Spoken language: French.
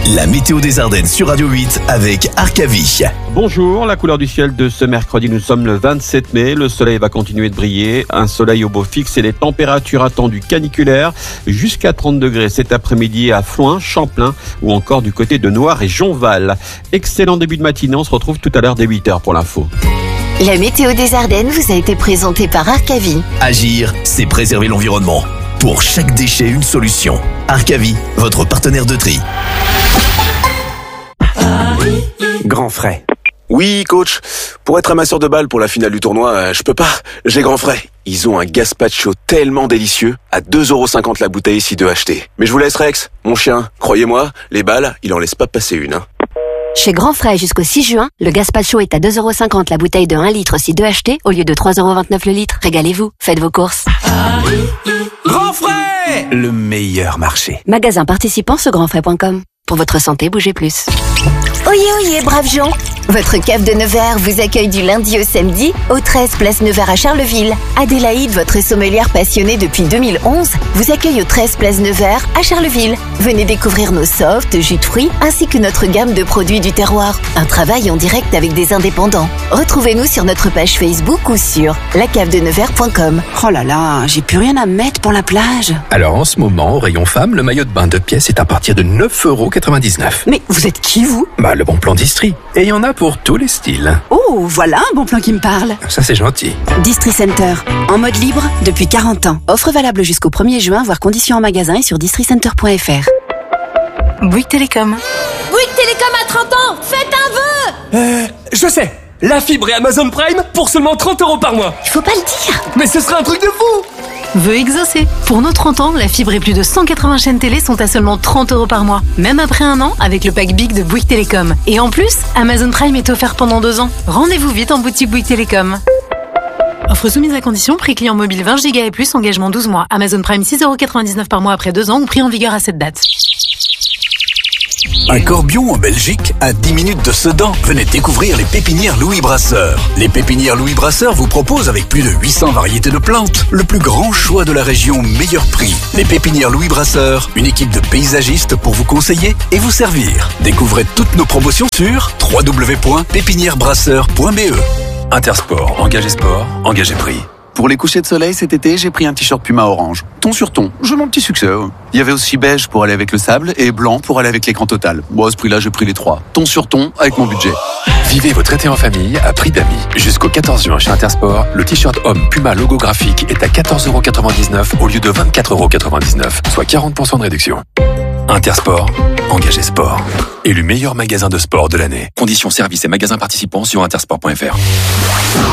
La météo des Ardennes sur Radio 8 avec Arcavie. Bonjour, la couleur du ciel de ce mercredi, nous sommes le 27 mai. Le soleil va continuer de briller, un soleil au beau fixe et les températures attendues caniculaires jusqu'à 30 degrés cet après-midi à Floins, Champlain ou encore du côté de Noire et Jonval. Excellent début de matinée, on se retrouve tout à l'heure dès 8h pour l'info. La météo des Ardennes vous a été présentée par Arcavie. Agir, c'est préserver l'environnement. Pour chaque déchet, une solution. Arcavie, votre partenaire de tri. Grand frais. Oui, coach. Pour être amasseur de balles pour la finale du tournoi, je peux pas. J'ai Grand frais. Ils ont un gazpacho tellement délicieux, à 2,50€ la bouteille si deux achetés. Mais je vous laisse Rex, mon chien. Croyez-moi, les balles, il en laisse pas passer une. Chez Grand Frais jusqu'au 6 juin, le gazpacho est à 2,50€ la bouteille de 1 litre si deux achetés au lieu de 3,29€ le litre. Régalez-vous, faites vos courses. Grand frais, le meilleur marché. Magasin participant sur grandfrais.com. Pour votre santé, bougez plus. Oyez, oyez, braves gens. Votre cave de Nevers vous accueille du lundi au samedi au 13 place Nevers à Charleville. Adélaïde, votre sommelière passionnée depuis 2011, vous accueille au 13 place Nevers à Charleville. Venez découvrir nos softs, jus de fruits ainsi que notre gamme de produits du terroir. Un travail en direct avec des indépendants. Retrouvez-nous sur notre page Facebook ou sur lacavedenevers.com. Oh là là, j'ai plus rien à mettre pour la plage. Alors en ce moment, au rayon femme, le maillot de bain 2 pièces est à partir de 9,99€. Mais vous êtes qui, vous? Le bon plan d'Istrie. Et il y en a pour tous les styles. Oh, voilà un bon plan qui me parle. Ça, c'est gentil. Distri Center, en mode libre depuis 40 ans. Offre valable jusqu'au 1er juin, voire conditions en magasin et sur districenter.fr. Bouygues Télécom. Bouygues Télécom à 30 ans, faites un vœu. Je sais. La fibre et Amazon Prime pour seulement 30€ par mois. Il faut pas le dire. Mais ce serait un truc de fou. Vœu exaucé. Pour nos 30 ans, la fibre et plus de 180 chaînes télé sont à seulement 30€ par mois. Même après un an, avec le pack Big de Bouygues Télécom. Et en plus, Amazon Prime est offert pendant 2 ans. Rendez-vous vite en boutique Bouygues Télécom. Offre soumise à condition, prix client mobile 20 Go et plus, engagement 12 mois. Amazon Prime 6,99€ par mois après 2 ans ou prix en vigueur à cette date. Un Corbion en Belgique, à 10 minutes de Sedan. Venez découvrir les pépinières Louis Brasseur. Les pépinières Louis Brasseur vous proposent avec plus de 800 variétés de plantes, le plus grand choix de la région, meilleur prix. Les pépinières Louis Brasseur, une équipe de paysagistes pour vous conseiller et vous servir. Découvrez toutes nos promotions sur www.pépinièrebrasseur.be. Intersport, engagé sport, engagé prix. Pour les couchers de soleil cet été, j'ai pris un t-shirt Puma orange. Ton sur ton, j'ai mon petit succès. Il y avait aussi beige pour aller avec le sable et blanc pour aller avec l'écran total. Bon, à ce prix-là, j'ai pris les 3. Ton sur ton avec mon budget. Vivez votre été en famille à prix d'amis. Jusqu'au 14 juin chez Intersport, le t-shirt homme Puma logo graphique est à 14,99€ au lieu de 24,99€, soit 40% de réduction. Intersport, engagé sport. Élu meilleur magasin de sport de l'année. Conditions services et magasins participants sur intersport.fr.